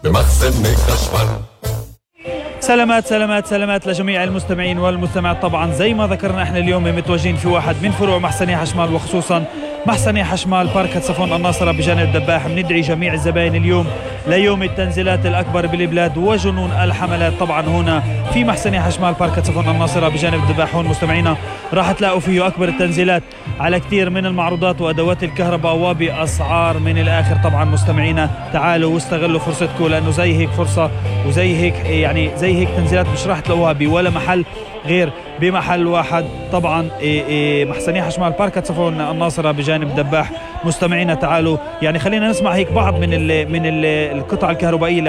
بمخزن خشبان. سلامات سلامات سلامات لجميع المستمعين والمستمعات. طبعا زي ما ذكرنا احنا اليوم متواجدين في واحد من فروع محسنية حشمال، وخصوصا محسنية حشمال بارك صفون الناصرة بجانب الدباح. بندعي جميع الزبائن اليوم ليوم التنزيلات الأكبر بالبلاد وجنون الحملات. طبعا هنا في محسنية حشمال بارك صفون الناصرة بجانب الدباح، هون مستمعينا راح تلاقوا فيه أكبر التنزيلات على كثير من المعروضات وأدوات الكهرباء وبأسعار من الآخر. طبعا مستمعينا تعالوا واستغلوا فرصتكم، لأنه زي هيك فرصة وزي هيك يعني زي هيك تنزيلات مش راح تلاقوها بولا محل غير بمحل واحد. طبعا محسنية حشمال بارك صفون الناصرة بجانب دباح. مستمعينا تعالوا يعني خلينا نسمع هيك بعض من القطع الكهربائية